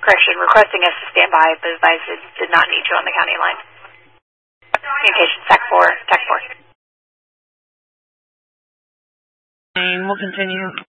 Correction, requesting us to stand by, but advised it did not need you on the county line. Communication, TAC 4, TAC 4. And we'll continue.